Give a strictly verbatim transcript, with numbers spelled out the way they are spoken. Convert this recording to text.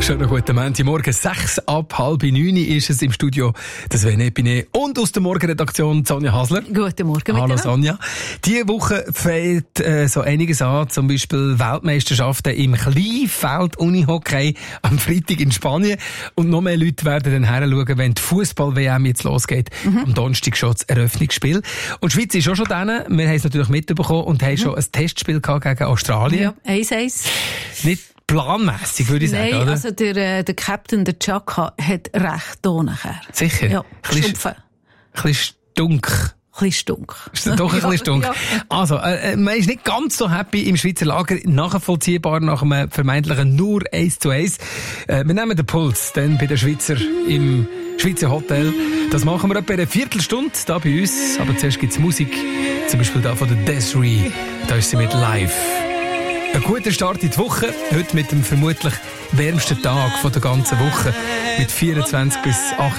Schönen guten Montagmorgen. Sechs ab halb neun ist es im Studio. Das wäre Epine. Und aus der Morgenredaktion Sonja Hasler. Guten Morgen. Hallo Sonja. Diese Woche fällt äh, so einiges an. Zum Beispiel Weltmeisterschaften im Kleinfeld-Unihockey am Freitag in Spanien. Und noch mehr Leute werden dann heranschauen, wenn die Fußball-W M jetzt losgeht. Mhm. Am Donnerstag schon das Eröffnungsspiel. Und die Schweiz ist auch schon dran. Wir haben es natürlich mitbekommen und haben mhm. schon ein Testspiel gehabt gegen Australien. Ja, eins eins. Nicht planmässig, würde ich sagen, Nein, oder? also der, äh, der Captain, der Chaka, hat recht da nachher. Sicher? Ja, Stumpfen. Ein bisschen stunk. Ein bisschen stunk. Ist das doch ein bisschen stunk? Ja. Also, äh, man ist nicht ganz so happy im Schweizer Lager, nachvollziehbar nach einem vermeintlichen nur eins zu eins. Äh, wir nehmen den Puls dann bei den Schweizer im Schweizer Hotel. Das machen wir etwa eine Viertelstunde da bei uns. Aber zuerst gibt's Musik. Zum Beispiel da von der Desiree. Da ist sie mit Live. Ein guter Start in die Woche. Heute mit dem vermutlich wärmsten Tag von der ganzen Woche. Mit vierundzwanzig bis achtundzwanzig